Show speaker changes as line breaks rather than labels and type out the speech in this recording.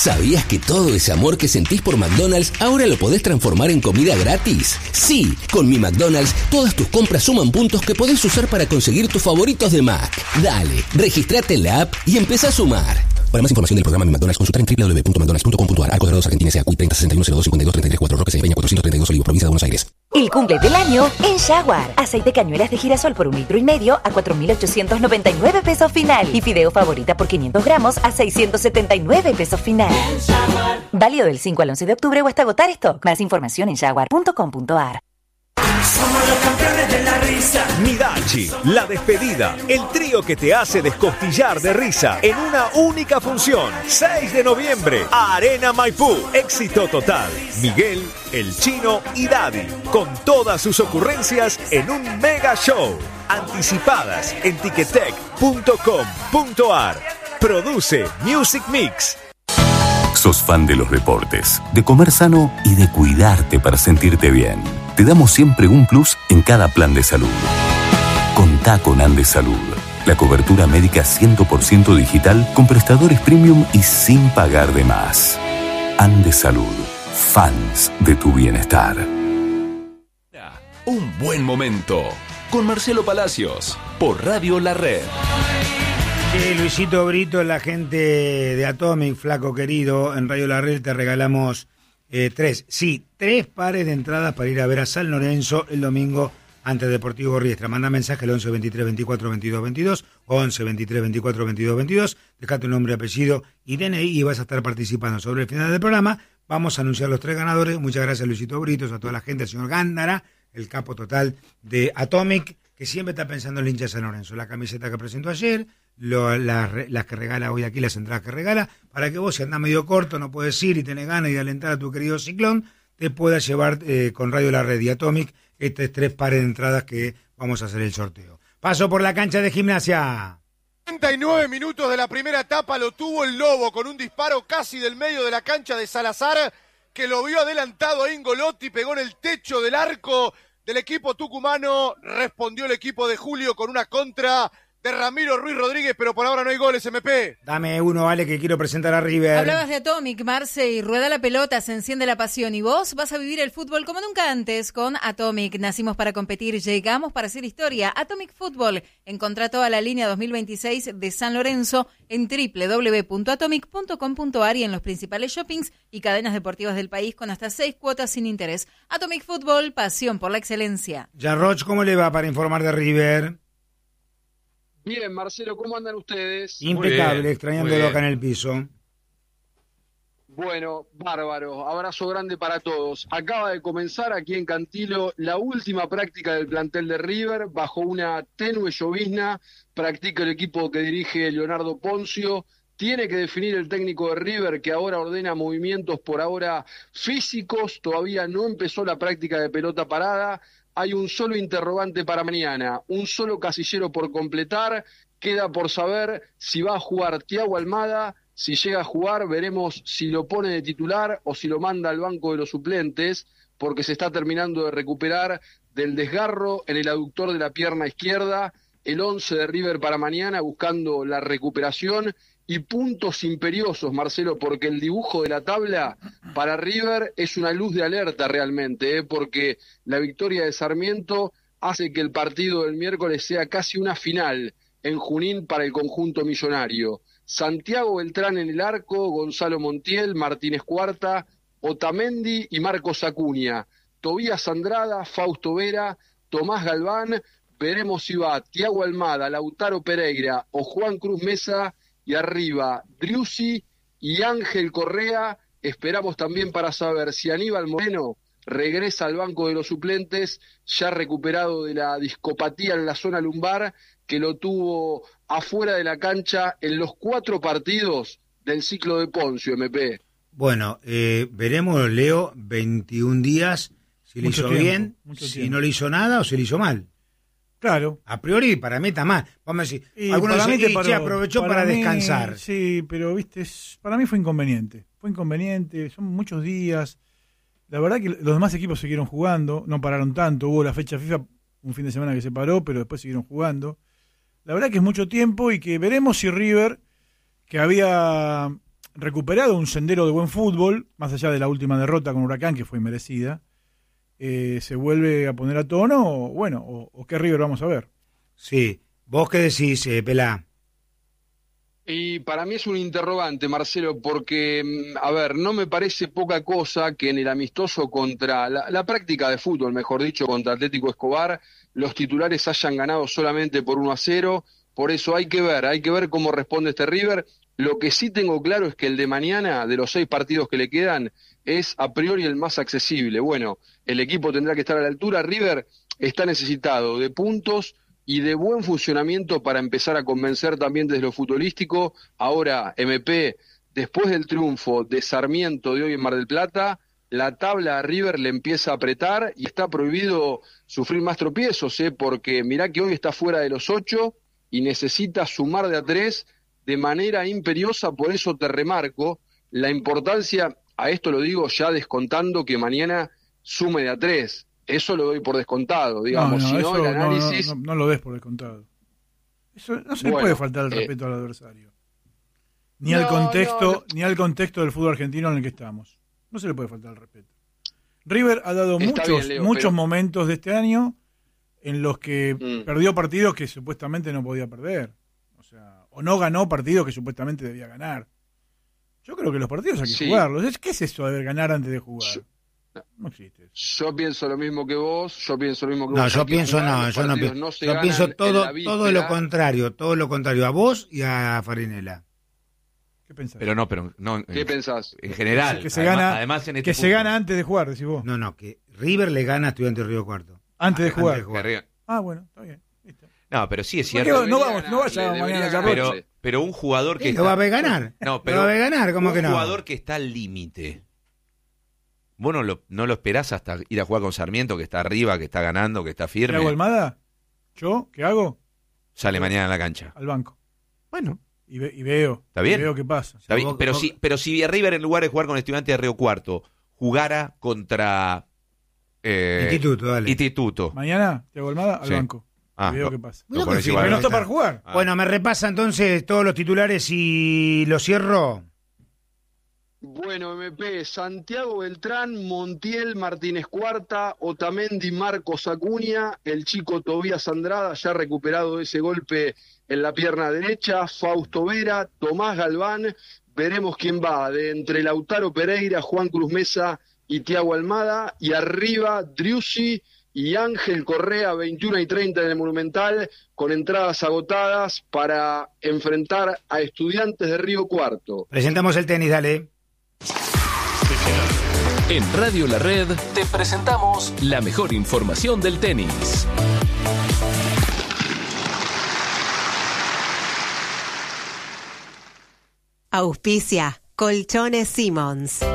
¿Sabías que todo ese amor que sentís por McDonald's ahora lo podés transformar en comida gratis? Sí, con Mi McDonald's todas tus compras suman puntos que podés usar para conseguir tus favoritos de Mac. Dale, registrate en la app y empezá a sumar. Para más información del programa Mi McDonald's, consultar en www.mcdonalds.com.ar. Arcos Dorados, Argentina, SACUI 3061-52-33-4, Roque Peña, 432 Olivos, provincia de Buenos Aires.
El cumple del año en Jaguar. Aceite cañuelas de girasol por 1,5 litros a 4.899 pesos final. Y fideo favorita por 500 gramos a 679 pesos final. Válido del 5 al 11 de octubre o hasta agotar stock. Más información en jaguar.com.ar.
Somos los campeones de la risa.
Midachi, La Despedida, el trío que te hace descostillar de risa en una única función. 6 de noviembre, Arena Maipú. Éxito total. Miguel, El Chino y Daddy, con todas sus ocurrencias en un mega show. Anticipadas en ticketek.com.ar. Produce Music Mix.
¿Sos fan de los deportes, de comer sano y de cuidarte para sentirte bien? Te damos siempre un plus en cada plan de salud. Contá con Andes Salud, la cobertura médica 100% digital con prestadores premium y sin pagar de más. Andes Salud, fans de tu bienestar.
Un buen momento con Marcelo Palacios por Radio La Red.
Luisito Brito, la gente de Atomic, flaco querido, en Radio La Red te regalamos tres pares de entradas para ir a ver a San Lorenzo el domingo ante Deportivo Riestra. Manda mensaje al 11 23 24 22 22, 11 23 24 22 22, deja tu nombre, apellido y DNI y vas a estar participando. Sobre el final del programa vamos a anunciar los 3 ganadores. Muchas gracias, Luisito Britos, a toda la gente, al señor Gándara, el capo total de Atomic, que siempre está pensando en el hincha de San Lorenzo. La camiseta que presentó ayer, las que regala hoy aquí, las entradas que regala, para que vos, si andás medio corto, no puedes ir y tenés ganas de alentar a tu querido Ciclón, te puedas llevar con Radio La Red y Atomic estos 3 pares de entradas que vamos a hacer el sorteo. Paso por la cancha de Gimnasia.
39 minutos de la primera etapa lo tuvo el Lobo con un disparo casi del medio de la cancha de Salazar, que lo vio adelantado a Ingolotti, pegó en el techo del arco del equipo tucumano. Respondió el equipo de Julio con una contra de Ramiro Ruiz Rodríguez, pero por ahora no hay goles, MP.
Dame uno, vale, que quiero presentar a River.
Hablabas de Atomic, Marce, y rueda la pelota, se enciende la pasión, y vos vas a vivir el fútbol como nunca antes con Atomic. Nacimos para competir, llegamos para hacer historia. Atomic Fútbol. Encontrá toda la línea 2026 de San Lorenzo en www.atomic.com.ar y en los principales shoppings y cadenas deportivas del país con hasta 6 cuotas sin interés. Atomic Fútbol, pasión por la excelencia.
Yarroch, ¿cómo le va para informar de River?
Bien, Marcelo, ¿cómo andan ustedes?
Impecable, extrañándolo acá en el piso.
Bueno, bárbaro, abrazo grande para todos. Acaba de comenzar aquí en Cantilo la última práctica del plantel de River. Bajo una tenue llovizna, practica el equipo que dirige Leonardo Poncio. Tiene que definir el técnico de River, que ahora ordena movimientos por ahora físicos. Todavía no empezó la práctica de pelota parada. Hay un solo interrogante para mañana, un solo casillero por completar. Queda por saber si va a jugar Thiago Almada. Si llega a jugar, veremos si lo pone de titular o si lo manda al banco de los suplentes, porque se está terminando de recuperar del desgarro en el aductor de la pierna izquierda. El 11 de River para mañana, buscando la recuperación y puntos imperiosos, Marcelo, porque el dibujo de la tabla para River es una luz de alerta realmente, porque la victoria de Sarmiento hace que el partido del miércoles sea casi una final en Junín para el conjunto millonario. Santiago Beltrán en el arco, Gonzalo Montiel, Martínez Cuarta, Otamendi y Marcos Acuña, Tobías Andrada, Fausto Vera, Tomás Galván. Veremos si va Thiago Almada, Lautaro Pereira o Juan Cruz Mesa, y arriba Driussi y Ángel Correa. Esperamos también para saber si Aníbal Moreno regresa al banco de los suplentes, ya recuperado de la discopatía en la zona lumbar, que lo tuvo afuera de la cancha en los 4 partidos del ciclo de Poncio, MP.
Bueno, veremos, Leo, 21 días, si le hizo bien, si no le hizo nada o si le hizo mal.
Claro.
A priori, para mí está mal. Vamos a decir, algunos dicen que aprovechó para descansar.
Sí, pero viste, para mí fue inconveniente. Son muchos días. La verdad que los demás equipos siguieron jugando, no pararon tanto. Hubo la fecha FIFA, un fin de semana que se paró, pero después siguieron jugando. La verdad que es mucho tiempo y que veremos si River, que había recuperado un sendero de buen fútbol, más allá de la última derrota con Huracán, que fue inmerecida, se vuelve a poner a tono, o qué River vamos a ver.
Sí, ¿vos qué decís, Pelá?
Y para mí es un interrogante, Marcelo, porque, a ver, no me parece poca cosa que en el amistoso contra la práctica de fútbol, mejor dicho, contra Atlético Escobar, los titulares hayan ganado solamente por 1-0. Por eso hay que ver cómo responde este River. Lo que sí tengo claro es que el de mañana, de los 6 partidos que le quedan, es a priori el más accesible. Bueno, el equipo tendrá que estar a la altura. River está necesitado de puntos y de buen funcionamiento para empezar a convencer también desde lo futbolístico. Ahora, MP, después del triunfo de Sarmiento de hoy en Mar del Plata, la tabla a River le empieza a apretar y está prohibido sufrir más tropiezos, porque mirá que hoy está fuera de los 8 y necesita sumar de a 3 de manera imperiosa. Por eso te remarco la importancia, a esto lo digo ya descontando que mañana sume de a 3. Eso lo doy por descontado, digamos. Si no, el análisis...
No lo des por descontado. Eso no se le puede faltar el respeto al adversario. Ni al contexto del fútbol argentino en el que estamos. No se le puede faltar el respeto. River ha dado muchos momentos de este año en los que perdió partidos que supuestamente no podía perder. O no ganó partidos que supuestamente debía ganar. Yo creo que los partidos hay que jugarlos. ¿Qué es eso de ganar antes de jugar? No existe.
Yo pienso lo mismo que vos. Yo pienso
todo lo contrario a vos y a Farinella.
¿Qué pensás?
¿Qué pensás?
En general.
Que se gana antes de jugar, decís vos.
No, que River le gana a Estudiantes de Río Cuarto.
Antes de jugar. Bueno, está bien. Listo.
No, pero sí es cierto.
No vaya mañana a
pero un jugador que
lo va a ver ganar.
No, pero
lo va a ver ganar, ¿cómo que no?
Un jugador que está al límite. Vos no lo esperás hasta ir a jugar con Sarmiento, que está arriba, que está ganando, que está firme.
¿Qué hago, Almada? ¿Yo? ¿Qué hago?
Sale mañana a la cancha.
Al banco.
Bueno.
Y veo.
¿Está bien?
Y veo qué pasa.
Está bien. Pero si River, en lugar de jugar con Estudiantes de Río Cuarto, jugara contra Instituto.
Mañana, Thiago Almada, al banco. Y veo qué pasa.
Pero
no está para jugar.
Bueno, me repasa entonces todos los titulares y lo cierro.
Bueno, MP, Santiago Beltrán, Montiel, Martínez Cuarta, Otamendi, Marcos Acuña, el chico Tobías Andrada, ya recuperado de ese golpe en la pierna derecha, Fausto Vera, Tomás Galván, veremos quién va, de entre Lautaro Pereira, Juan Cruz Mesa y Thiago Almada, y arriba Driussi y Ángel Correa, 21:30 en el Monumental, con entradas agotadas para enfrentar a Estudiantes de Río Cuarto.
Presentamos el tenis, dale.
En Radio La Red te presentamos la mejor información del tenis.
Auspicia Colchones Simmons.